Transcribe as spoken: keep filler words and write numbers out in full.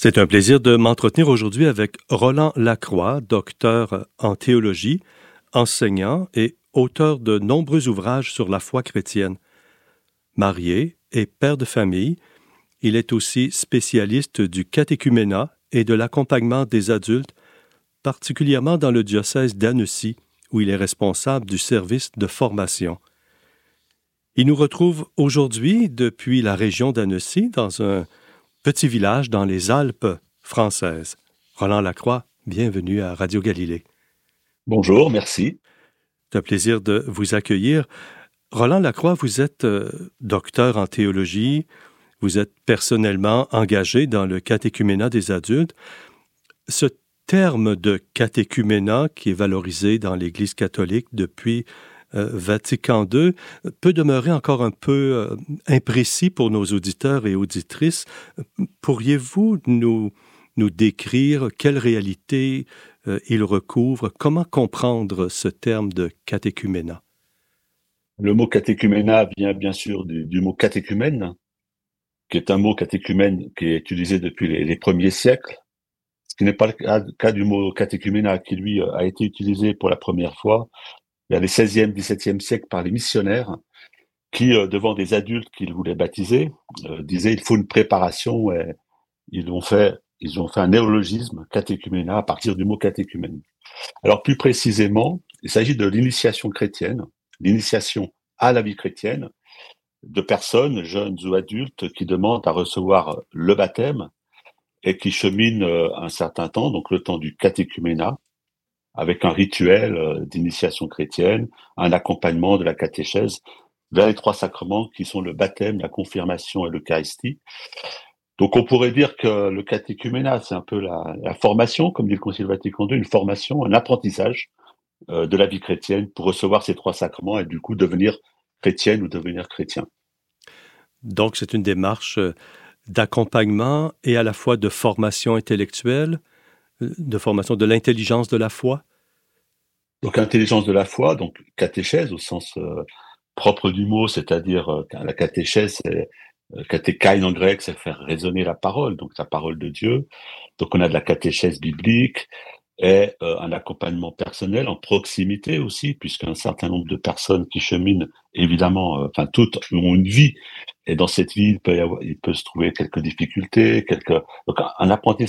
C'est un plaisir de m'entretenir aujourd'hui avec Roland Lacroix, docteur en théologie, enseignant et auteur de nombreux ouvrages sur la foi chrétienne. Marié et père de famille, il est aussi spécialiste du catéchuménat et de l'accompagnement des adultes, particulièrement dans le diocèse d'Annecy, où il est responsable du service de formation. Il nous retrouve aujourd'hui depuis la région d'Annecy, dans un petit village dans les Alpes françaises. Roland Lacroix, bienvenue à Radio Galilée. Bonjour, merci. C'est un plaisir de vous accueillir. Roland Lacroix, vous êtes euh, docteur en théologie, vous êtes personnellement engagé dans le catéchuménat des adultes. Ce terme de catéchuménat, qui est valorisé dans l'Église catholique depuis euh, Vatican deux, peut demeurer encore un peu euh, imprécis pour nos auditeurs et auditrices. Pourriez-vous nous, nous décrire quelle réalité euh, il recouvre? Comment comprendre ce terme de catéchuménat? Le mot catéchuménat vient bien sûr du, du mot catéchumène, qui est un mot catéchumène qui est utilisé depuis les, les premiers siècles, ce qui n'est pas le cas, cas du mot catéchuménat, qui lui a été utilisé pour la première fois vers les seizième, dix-septième siècles par les missionnaires, qui, euh, devant des adultes qu'ils voulaient baptiser, euh, disaient il faut une préparation, et ils ont fait, ils ont fait un néologisme, catéchuménat, à partir du mot catéchumène. Alors plus précisément, il s'agit de l'initiation chrétienne, l'initiation à la vie chrétienne, de personnes, jeunes ou adultes, qui demandent à recevoir le baptême et qui cheminent un certain temps, donc le temps du catéchuménat, avec un rituel d'initiation chrétienne, un accompagnement de la catéchèse vers les trois sacrements qui sont le baptême, la confirmation et l'Eucharistie. Donc on pourrait dire que le catéchuménat, c'est un peu la, la formation, comme dit le Concile Vatican deux, une formation, un apprentissage euh, de la vie chrétienne pour recevoir ces trois sacrements et du coup devenir chrétienne ou devenir chrétien. Donc c'est une démarche d'accompagnement et à la fois de formation intellectuelle, de formation de l'intelligence de la foi? Donc intelligence de la foi, donc catéchèse au sens euh, propre du mot, c'est-à-dire euh, la catéchèse, c'est euh, catéchaïn en grec, c'est faire résonner la parole, donc la parole de Dieu. Donc on a de la catéchèse biblique et euh, un accompagnement personnel en proximité aussi, puisqu'un certain nombre de personnes qui cheminent, évidemment, euh, enfin toutes ont une vie, et dans cette vie, il peut, y avoir, il peut se trouver quelques difficultés, quelques donc un apprentissage